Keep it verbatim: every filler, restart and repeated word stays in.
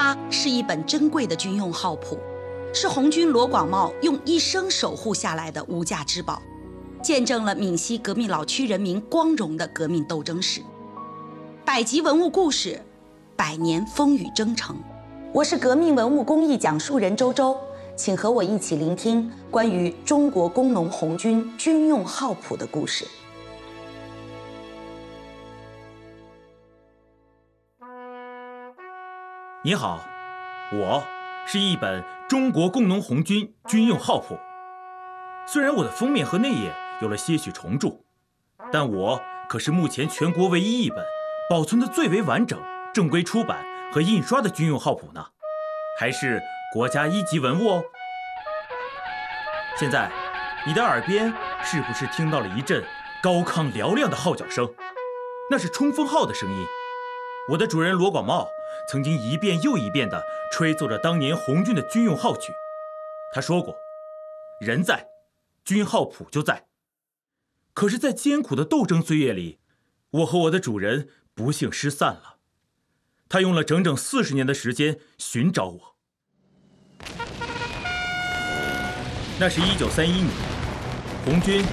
它是一本珍贵的军用号谱，是红军罗广茂用一生守护下来的无价之宝，见证了闽西革命老区人民光荣的革命斗争史。百集文物故事，百年风雨征程。我是革命文物工艺讲述人周周，请和我一起聆听关于中国工农红军军用号谱的故事。 你好，我是一本中国工农红军军用号谱。虽然我的封面和内页有了些许重铸，但我可是目前全国唯一一本保存的最为完整、正规出版和印刷的军用号谱呢，还是国家一级文物哦。现在，你的耳边是不是听到了一阵高亢嘹亮的号角声？那是冲锋号的声音。我的主人罗广茂曾经一遍又一遍地吹奏着当年红军的军用号曲。他说过，人在，军号谱就在。可是在艰苦的斗争岁月里，我和我的主人不幸失散了。他用了整整四十年的时间寻找我。那是一九三一年，红军